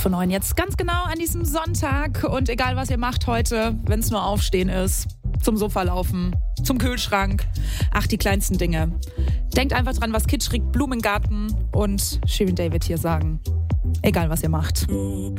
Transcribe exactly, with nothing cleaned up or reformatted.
acht vor neun jetzt ganz genau an diesem Sonntag. Und egal, was ihr macht heute, wenn es nur Aufstehen ist, zum Sofa laufen, zum Kühlschrank. Ach, die kleinsten Dinge. Denkt einfach dran, was Kitschrig, Blumengarten und Shirin David hier sagen. Egal, was ihr macht.